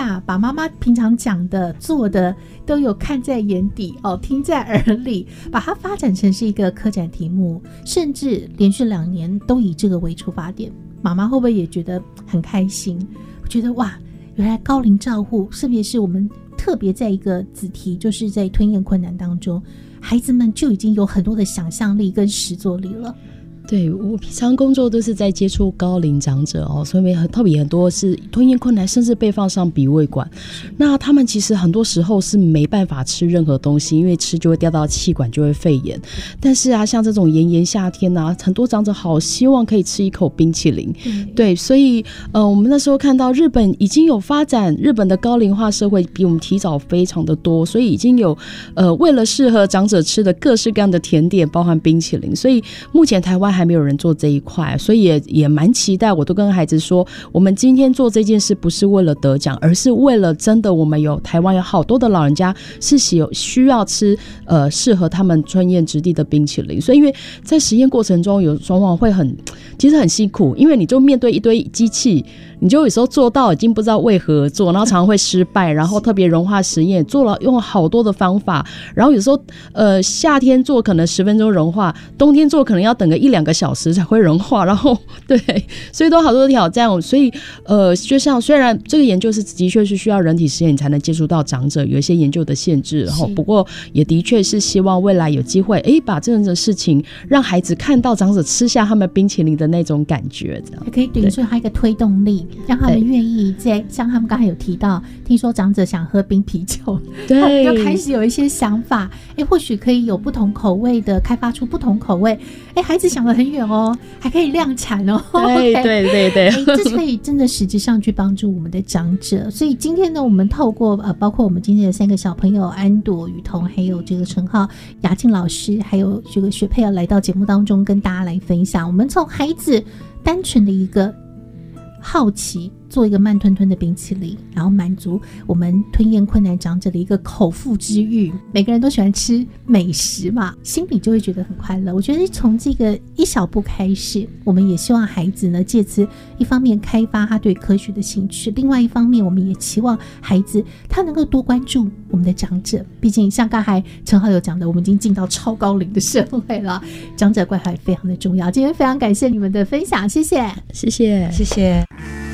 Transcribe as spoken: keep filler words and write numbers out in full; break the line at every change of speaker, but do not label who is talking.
下，把妈妈平常讲的做的都有看在眼底哦，听在耳里，把它发展成是一个科展题目，甚至连续两年都以这个为出发点，妈妈会不会也觉得很开心？我觉得哇，原来高龄照护，特别是我们特别在一个子题，就是在吞咽困难当中，孩子们就已经有很多的想象力跟实作力了。
对，我平常工作都是在接触高龄长者哦，所以很特别很多是吞咽困难，甚至被放上鼻胃管。那他们其实很多时候是没办法吃任何东西，因为吃就会掉到气管，就会肺炎。但是啊，像这种炎炎夏天啊，很多长者好希望可以吃一口冰淇淋。对，所以呃，我们那时候看到日本已经有发展，日本的高龄化社会比我们提早非常的多，所以已经有呃为了适合长者吃的各式各样的甜点，包含冰淇淋。所以目前台湾还没有人做这一块，所以也也蛮期待。我都跟孩子说，我们今天做这件事不是为了得奖，而是为了真的我们有台湾有好多的老人家是需要吃呃适合他们吞咽质地的冰淇淋。所以因为在实验过程中有往往会很其实很辛苦，因为你就面对一堆机器，你就有时候做到已经不知道为何而做，然后常常会失败，然后特别融化实验做了用了好多的方法，然后有时候呃夏天做可能十分钟融化，冬天做可能要等个一两个小时才会融化，然后对，所以都好多的挑战。所以呃就像虽然这个研究是的确是需要人体实验你才能接触到长者，有一些研究的限制，然后不过也的确是希望未来有机会哎把这样的事情让孩子看到长者吃下他们冰淇淋的那种感觉，这样
也可以等于说他一个推动力，让他们愿意在像他们刚才有提到，听说长者想喝冰啤酒，对，就开始有一些想法，哎，或许可以有不同口味的，开发出不同口味，哎，孩子想得很远哦，还可以量产哦，
对对对对，
哎，这可以真的实质上去帮助我们的长者。所以今天呢，我们透过呃，包括我们今天的三个小朋友安朵、雨桐，还有这个陈浩、雅静老师，还有这个雪佩要来到节目当中跟大家来分享，我们从孩子单纯的一个好奇做一个慢吞吞的冰淇淋，然后满足我们吞咽困难长者的一个口腹之欲。每个人都喜欢吃美食嘛，心里就会觉得很快乐。我觉得从这个一小步开始，我们也希望孩子呢借此一方面开发他对科学的兴趣，另外一方面我们也期望孩子他能够多关注我们的长者。毕竟像刚才陈浩有讲的，我们已经进到超高龄的社会了，长者关怀非常的重要。今天非常感谢你们的分享，谢谢
谢谢
谢谢。